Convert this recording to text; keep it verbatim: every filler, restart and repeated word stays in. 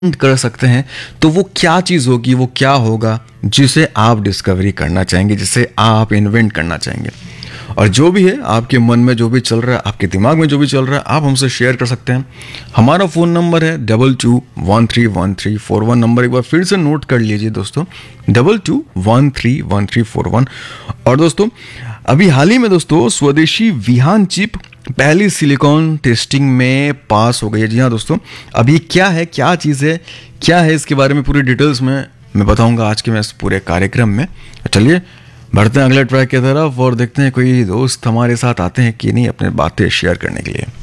कर सकते हैं, तो वो क्या चीज़ होगी, वो क्या होगा जिसे आप डिस्कवरी करना चाहेंगे, जिसे आप इन्वेंट करना चाहेंगे। और जो भी है आपके मन में, जो भी चल रहा है, आपके दिमाग में जो भी चल रहा है, आप हमसे शेयर कर सकते हैं। हमारा फ़ोन नंबर है double two one three one three four one. Number एक बार फिर से नोट कर लीजिए दोस्तों, double two one three one three four one. और दोस्तों अभी हाल ही में दोस्तों स्वदेशी विहान चिप पहली सिलिकॉन टेस्टिंग में पास हो गई है। जी हाँ दोस्तों, अब ये क्या है, क्या चीज़ है, क्या है, इसके बारे में पूरी डिटेल्स में मैं बताऊंगा आज के मैं इस पूरे कार्यक्रम में। चलिए बढ़ते हैं अगले ट्रैक की तरफ और देखते हैं कोई दोस्त हमारे साथ आते हैं कि नहीं अपने बातें शेयर करने के लिए।